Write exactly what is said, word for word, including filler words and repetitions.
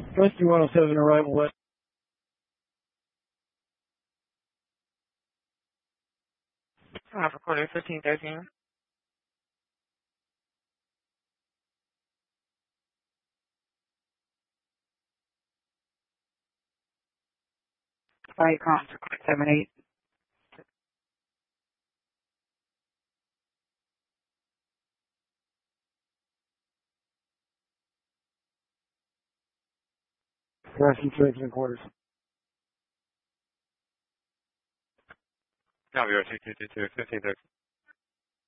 Rescue one oh seven, arrival west. I've recorded fifteen thirteen. Flight comms seven eight. Rescue tracks and quarters. Copy, R two two two two, fifteen thirteen.